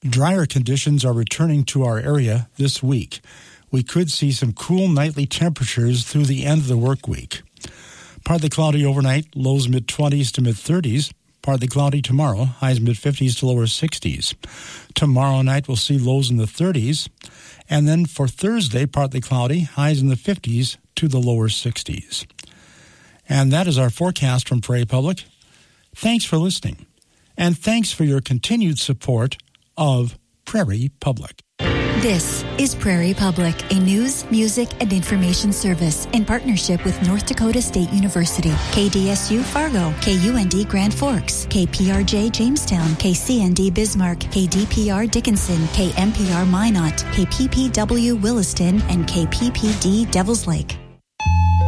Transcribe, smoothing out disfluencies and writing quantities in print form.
Drier conditions are returning to our area this week. We could see some cool nightly temperatures through the end of the work week. Partly cloudy overnight, lows mid-20s to mid-30s. Partly cloudy tomorrow, highs mid-50s to lower 60s. Tomorrow night we'll see lows in the 30s. And then for Thursday, partly cloudy, highs in the 50s to the lower 60s. And that is our forecast from Prairie Public. Thanks for listening. And thanks for your continued support of Prairie Public. This is Prairie Public, a news, music, and information service in partnership with North Dakota State University, KDSU Fargo, KUND Grand Forks, KPRJ Jamestown, KCND Bismarck, KDPR Dickinson, KMPR Minot, KPPW Williston, and KPPD Devils Lake.